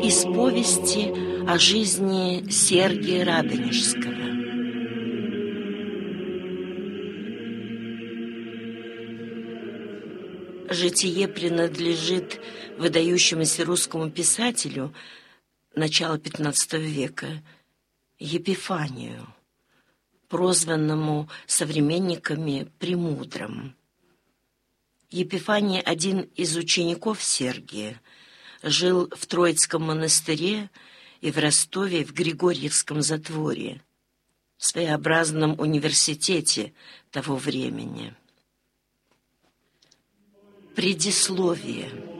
из повести о жизни Сергия Радонежского. Житие принадлежит выдающемуся русскому писателю начала XV века Епифанию, прозванному современниками Премудрым. Епифаний, один из учеников Сергия, жил в Троицком монастыре и в Ростове в Григорьевском затворе, своеобразном университете того времени. Предисловие.